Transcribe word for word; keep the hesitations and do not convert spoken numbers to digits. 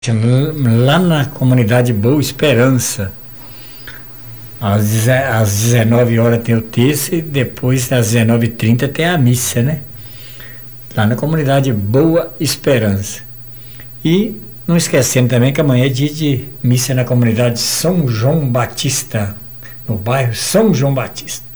Lá na comunidade Boa Esperança, às, deze- às dezenove horas tem o terço e depois às dezenove e trinta tem a missa, né? Lá na comunidade Boa Esperança. E não esquecendo também que amanhã é dia de missa na comunidade São João Batista, no bairro São João Batista.